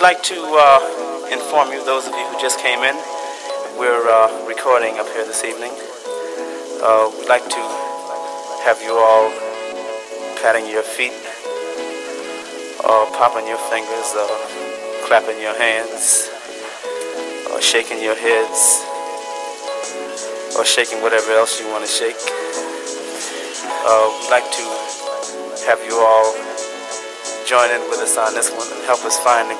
we'd like to inform you, those of you who just came in, we're recording up here this evening. We'd like to have you all patting your feet, popping your fingers, clapping your hands, or shaking your heads, or shaking whatever else you want to shake. We'd like to have you all join in with us on this one and help us find